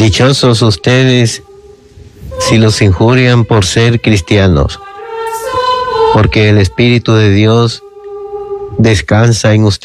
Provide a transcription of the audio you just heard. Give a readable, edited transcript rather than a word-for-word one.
Dichosos ustedes si los injurian por ser cristianos, porque el Espíritu de Dios descansa en ustedes.